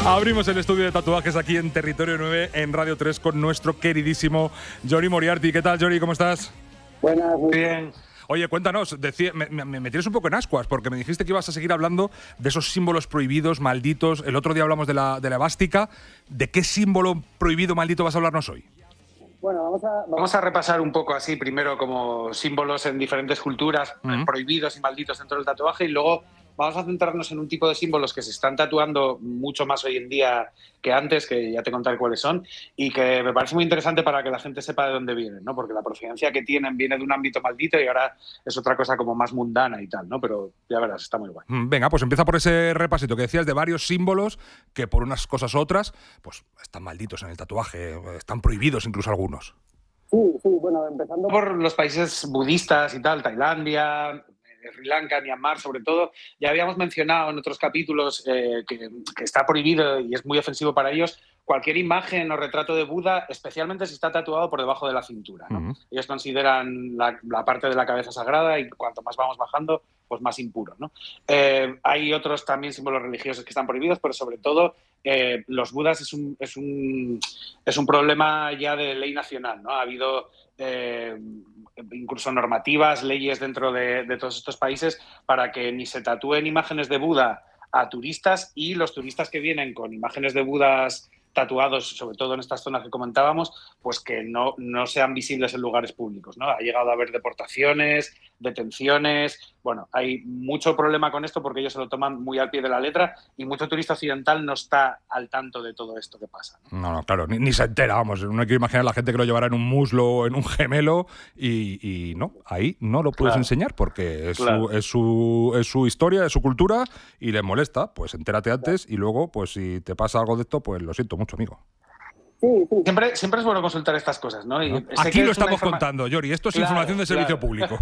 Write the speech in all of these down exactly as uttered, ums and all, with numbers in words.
Abrimos el estudio de tatuajes aquí en Territorio nueve, en Radio tres, con nuestro queridísimo Jory Moriarty. ¿Qué tal, Jory? ¿Cómo estás? Buenas, muy bien. Oye, cuéntanos, decía, me, me, me tienes un poco en ascuas, porque me dijiste que ibas a seguir hablando de esos símbolos prohibidos, malditos. El otro día hablamos de la, de la esvástica. ¿De qué símbolo prohibido, maldito vas a hablarnos hoy? Bueno, vamos a, vamos a repasar un poco así, primero como símbolos en diferentes culturas, uh-huh. prohibidos y malditos dentro del tatuaje, y luego vamos a centrarnos en un tipo de símbolos que se están tatuando mucho más hoy en día que antes, que ya te contaré cuáles son, y que me parece muy interesante para que la gente sepa de dónde vienen, ¿no? Porque la procedencia que tienen viene de un ámbito maldito y ahora es otra cosa como más mundana y tal, ¿no? Pero ya verás, está muy guay. Venga, pues empieza por ese repasito que decías de varios símbolos que por unas cosas u otras, pues están malditos en el tatuaje, están prohibidos incluso algunos. Sí, sí, bueno, empezando por los países budistas y tal, Tailandia, Sri Lanka, Myanmar, sobre todo. Ya habíamos mencionado en otros capítulos eh, que, que está prohibido y es muy ofensivo para ellos cualquier imagen o retrato de Buda, especialmente si está tatuado por debajo de la cintura, ¿no? Uh-huh. Ellos consideran la, la parte de la cabeza sagrada y cuanto más vamos bajando, pues más impuro, ¿no? Eh, hay otros también símbolos religiosos que están prohibidos, pero sobre todo eh, los budas es un, es, un, es un problema ya de ley nacional, ¿no? Ha habido eh, incluso normativas, leyes dentro de, de todos estos países para que ni se tatúen imágenes de Buda a turistas, y los turistas que vienen con imágenes de Budas tatuados, sobre todo en estas zonas que comentábamos, pues que no, no sean visibles en lugares públicos, ¿no? Ha llegado a haber deportaciones, detenciones. Bueno, hay mucho problema con esto porque ellos se lo toman muy al pie de la letra y mucho turista occidental no está al tanto de todo esto que pasa, ¿no? No, no, claro, ni, ni se entera, vamos. No hay que imaginar a la gente que lo llevará en un muslo o en un gemelo y, y no, ahí no lo puedes claro. enseñar porque es, claro. su, es, su, es su historia, es su cultura y les molesta. Pues entérate antes claro. y luego, pues si te pasa algo de esto, pues lo siento mucho, amigo. Sí, sí. Siempre, siempre es bueno consultar estas cosas, ¿no? Y ¿no? Aquí lo estamos informa- contando, Jory. Esto es claro, información de servicio claro. público.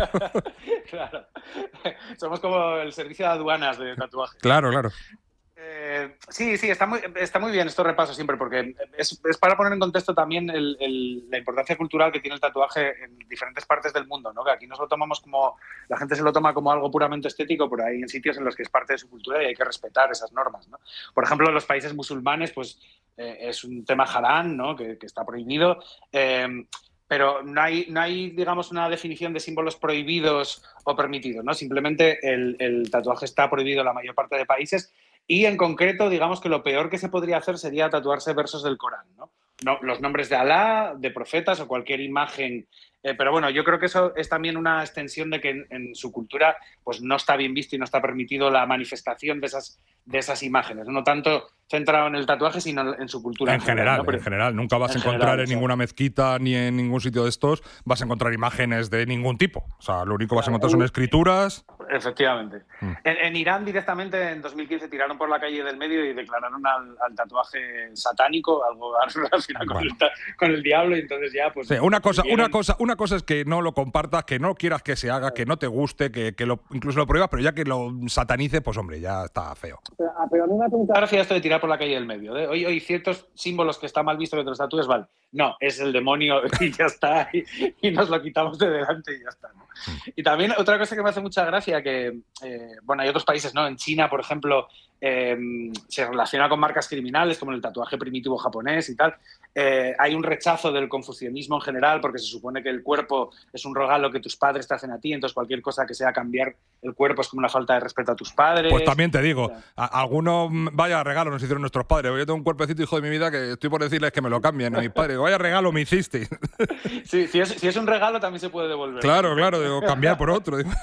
Claro. Somos como el servicio de aduanas de tatuaje. Claro, claro. Eh, sí, sí, está muy, está muy bien estos repasos siempre, porque es, es para poner en contexto también el, el, la importancia cultural que tiene el tatuaje en diferentes partes del mundo, ¿no? Que aquí nos lo tomamos como, la gente se lo toma como algo puramente estético, pero hay en sitios en los que es parte de su cultura y hay que respetar esas normas, ¿no? Por ejemplo, en los países musulmanes, pues eh, es un tema harán, ¿no? Que, que está prohibido. Eh, Pero no hay, no hay, digamos, una definición de símbolos prohibidos o permitidos, ¿no? Simplemente el, el tatuaje está prohibido en la mayor parte de países y, en concreto, digamos que lo peor que se podría hacer sería tatuarse versos del Corán, ¿no? No, los nombres de Alá, de profetas o cualquier imagen. Eh, pero bueno, yo creo que eso es también una extensión de que en, en su cultura pues no está bien visto y no está permitido la manifestación de esas, de esas imágenes. No tanto centrado en el tatuaje, sino en su cultura. En, en general, general ¿no? Pero, en general. Nunca vas a encontrar general, en ninguna o sea, mezquita ni en ningún sitio de estos vas a encontrar imágenes de ningún tipo. O sea, lo único que vas a encontrar son escrituras. Efectivamente. Mm. En, en Irán directamente en dos mil quince tiraron por la calle del medio y declararon al, al tatuaje satánico, algo relacionado bueno. con, el, con el diablo, y entonces ya pues... Sí, una cosa, una cosa, una cosa es que no lo compartas, que no quieras que se haga, que no te guste, que, que lo, incluso lo pruebas, pero ya que lo satanice, pues hombre, ya está feo. Pero, pero a mí me ha preguntado gracia esto de tirar por la calle del medio. ¿eh? Hoy, hoy ciertos símbolos que está mal visto que te los tatúes, vale. No, es el demonio y ya está, y, y nos lo quitamos de delante y ya está, ¿no? Y también otra cosa que me hace mucha gracia, que, eh, bueno, hay otros países, ¿no? En China, por ejemplo, eh, se relaciona con marcas criminales, como el tatuaje primitivo japonés y tal. Eh, hay un rechazo del confucianismo en general, porque se supone que el cuerpo es un regalo que tus padres te hacen a ti, entonces cualquier cosa que sea cambiar el cuerpo es como una falta de respeto a tus padres. Pues también te digo, a, algunos, vaya regalo nos hicieron nuestros padres. Yo tengo un cuerpecito, hijo de mi vida, que estoy por decirles que me lo cambien a mis padres. Vaya regalo me hiciste. Sí, si es, si es un regalo también se puede devolver. Claro, claro, digo, cambiar por otro. Digo.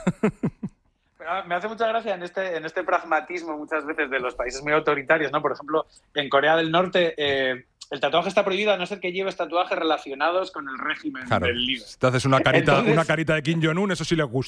Pero me hace mucha gracia en este, en este pragmatismo muchas veces de los países muy autoritarios, ¿no? Por ejemplo, en Corea del Norte eh, el tatuaje está prohibido a no ser que lleves tatuajes relacionados con el régimen claro. del líder. Si te haces una carita, Entonces, una carita de Kim Jong-un, eso sí les gusta.